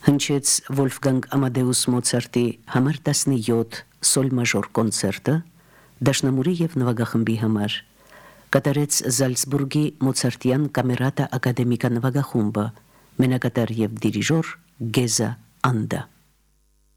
հնչեց Վոլֆգանգ Ամադեուս Մոցարտի համար 17 սոլ մաժոր կոնցերտը դաշնամուրի եւ նվագախմբի համար, կատարեց Զալցբուրգի Մոցարտյան կամերատա ակադեմիկա նվագախումբը, մենակատար եւ դիրիժոր Գեզա Անդա։